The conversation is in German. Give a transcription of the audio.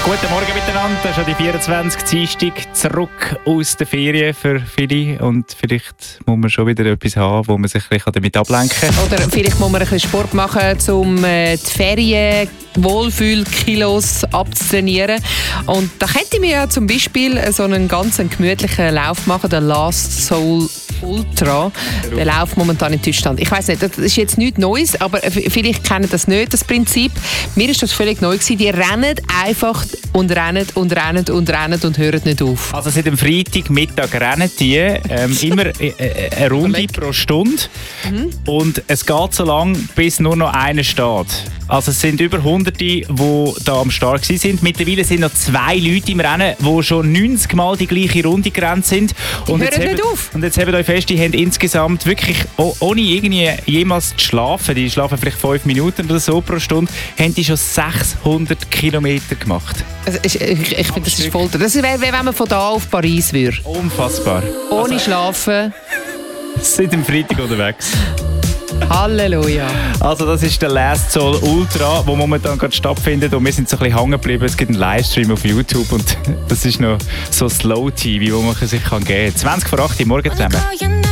Guten Morgen miteinander, das ist schon die 24. Dienstag zurück aus der Ferien für viele und vielleicht muss man schon wieder etwas haben, wo man sich ein bisschen damit ablenken kann. Oder vielleicht muss man ein bisschen Sport machen, um die Ferien-Wohlfühl-Kilos abzutrainieren. Und da könnte man ja zum Beispiel so einen ganz gemütlichen Lauf machen, den Last Soul Ultra. Der läuft momentan in Deutschland. Ich weiss nicht, das ist jetzt nichts Neues, aber vielleicht kennen das nicht, das Prinzip. Mir ist das völlig neu gewesen. Die rennen einfach und rennen und rennen und rennen und hören nicht auf. Also seit dem Freitagmittag rennen die immer eine Runde pro Stunde und es geht so lange, bis nur noch einer steht. Also es sind über Hunderte, die da am Start sind. Mittlerweile sind noch 2 Leute im Rennen, die schon 90 Mal die gleiche Runde gerannt sind. Und hören nicht auf. Und jetzt haltet euch fest, die haben insgesamt wirklich, ohne irgendwie jemals zu schlafen, die schlafen vielleicht 5 Minuten oder so pro Stunde, haben die schon 600 Kilometer gemacht. Also ich finde, das ist Folter. Das wäre, wenn man von da auf Paris würde. Unfassbar. Ohne Schlafen. Seit dem Freitag unterwegs. Halleluja. Also das ist der Last Soul Ultra, der momentan gerade stattfindet und wir sind so ein bisschen hängen geblieben. Es gibt einen Livestream auf YouTube und das ist noch so Slow-TV, wo man sich geben kann. 20 vor 8 Uhr morgen zusammen.